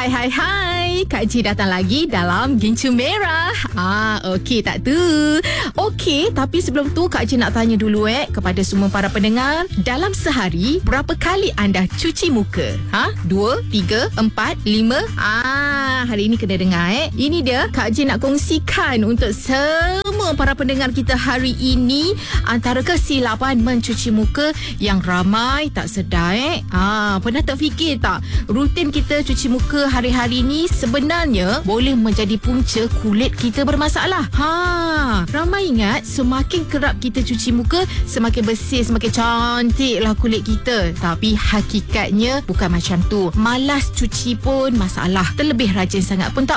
Hai. Kak Ji datang lagi dalam Gincu Merah. Okey tak tu? Okey, tapi sebelum tu Kak Ji nak tanya dulu kepada semua para pendengar. Dalam sehari, berapa kali anda cuci muka? 2, 3, 4, 5? Hari ini kena dengar Ini dia Kak Ji nak kongsikan untuk semua para pendengar kita hari ini antara kesilapan mencuci muka yang ramai tak sedar pernah terfikir tak rutin kita cuci muka hari-hari ni sebenarnya boleh menjadi punca kulit kita bermasalah. Ramai ingat semakin kerap kita cuci muka semakin bersih, semakin cantiklah kulit kita. Tapi hakikatnya bukan macam tu. Malas cuci pun masalah. Terlebih rajin sangat pun tak